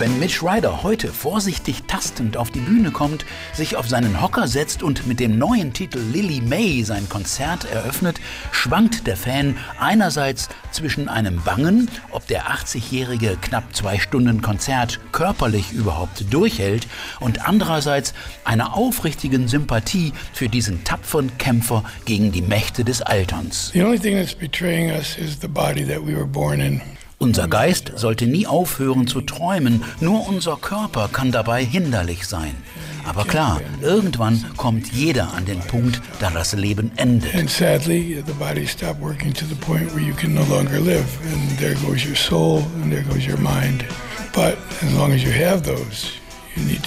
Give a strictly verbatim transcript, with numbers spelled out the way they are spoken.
Wenn Mitch Ryder heute vorsichtig tastend auf die Bühne kommt, sich auf seinen Hocker setzt und mit dem neuen Titel Lily May sein Konzert eröffnet, schwankt der Fan einerseits zwischen einem Bangen, ob der achtzigjährige knapp zwei Stunden Konzert körperlich überhaupt durchhält, und andererseits einer aufrichtigen Sympathie für diesen tapferen Kämpfer gegen die Mächte des Alterns. The only thing that's betraying us is the body that we were born in. Unser Geist sollte nie aufhören zu träumen, nur unser Körper kann dabei hinderlich sein. Aber klar, irgendwann kommt jeder an den Punkt, da das Leben endet. And sadly, the body stopped working to the point where you can no longer live. And there goes your soul, and there goes your mind. But as long as you have those, you need